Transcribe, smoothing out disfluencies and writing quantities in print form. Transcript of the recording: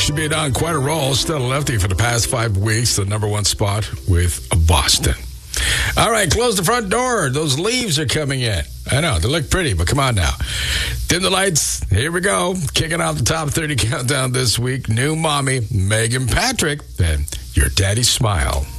She's been on quite a roll. Still a lefty for the past 5 weeks. The number one spot with Boston. All right, close the front door. Those leaves are coming in. I know, they look pretty, but come on now. Dim the lights. Here we go. Kicking off the top 30 countdown this week. New mommy, Megan Patrick, and Your Daddy's Smile.